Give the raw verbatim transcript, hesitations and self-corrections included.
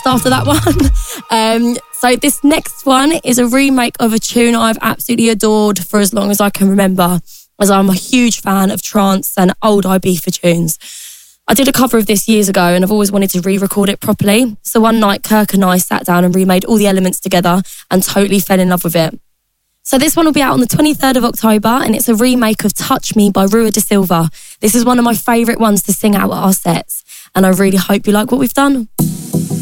after that one. Um, so this next one is a remake of a tune I've absolutely adored for as long as I can remember, as I'm a huge fan of trance and old Ibiza tunes. I did a cover of this years ago and I've always wanted to re-record it properly. So one night Kirk and I sat down and remade all the elements together and totally fell in love with it. So this one will be out on the twenty-third of October and it's a remake of Touch Me by Rua da Silva. This is one of my favourite ones to sing out at our sets and I really hope you like what we've done.